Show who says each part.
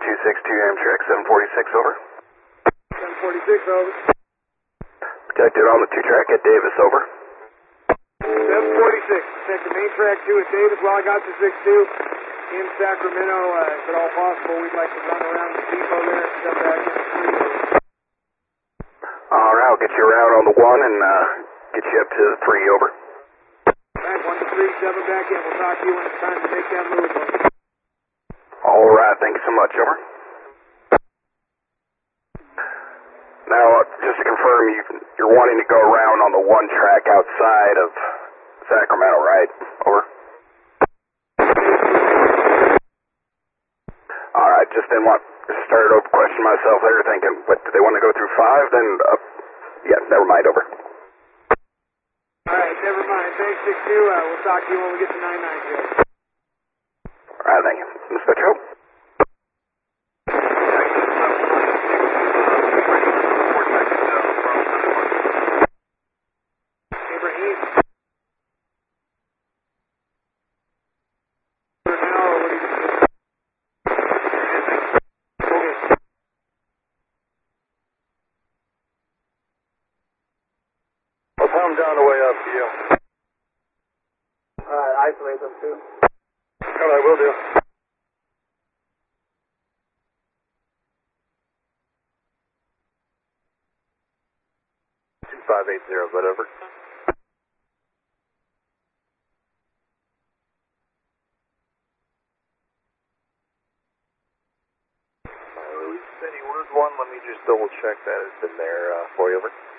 Speaker 1: Amtrak 746, over.
Speaker 2: 746, over.
Speaker 1: Protected on the 2-track at Davis, over.
Speaker 2: 746, protect the main track 2 at Davis while I got to 62 in Sacramento. If at all possible, we'd like to run around the depot there and come back in the 3.
Speaker 1: Alright, I'll get you around on the 1 and get you up to the 3, over.
Speaker 2: Alright, 1 to 3, 7 back in. We'll talk to you when it's time to make that move.
Speaker 1: Alright, thank you so much, over. Now, just to confirm, you're wanting to go around on the 1-track outside of Sacramento, right? Over. Alright, just didn't want to start over questioning myself there, thinking, what, do they want to go through 5? Then, yeah, never mind, over.
Speaker 2: Alright, never mind. Thanks, 62. We'll talk to you when we get to 99, Joe.
Speaker 1: Alright, thank you. Mr. Joe?
Speaker 2: Ibrahim.
Speaker 3: I'll come down the way up to you.
Speaker 2: Isolate them too.
Speaker 3: All right, will do. Whatever. Release any word 1. Let me just double check that it's been there for you, over.